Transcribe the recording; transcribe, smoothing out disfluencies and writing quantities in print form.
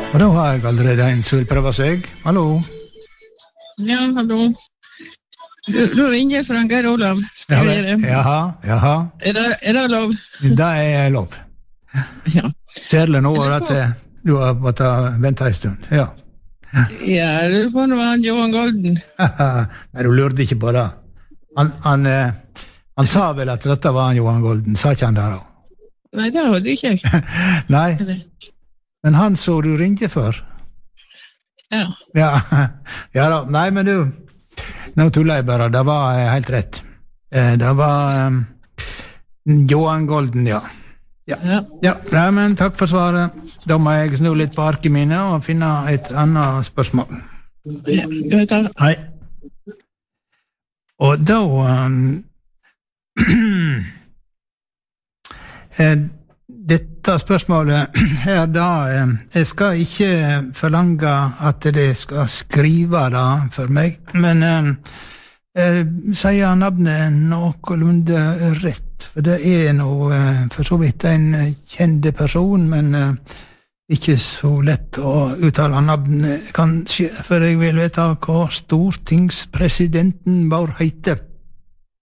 Og da har jeg allerede en som vil prøve seg. Hallo? Ja, hallo. Du ringer fra Geir Olav. Jaha. Er det lov? Det er lov. Ja. Særlig nå at du har måttet vente en stund. Ja. Ja, du får nå han Johan Golden. Nei, du lurte ikke på det. Han sa vel at dette var han Johan Golden, sa ikke han det da? Nei, det hadde ikke jeg. Nei, men han så du ringte for. Ja. Ja da, nei, men du, nå tuller jeg bare, det var helt rett. Det var Johan Golden, ja. Ja, men takk for svaret. Da må jeg snu litt på arket mine og finne et annet spørsmål. Ja, greit da. Hei. Og da dette spørsmålet her da, jeg skal ikke forlange at det skal skrive det for meg, men sier navnet noenlunde rett, for det er noe for så vidt en kjende person, men ikke så lett å uttale navnet kanskje, for jeg vil vite hva stortingspresidenten vår heter.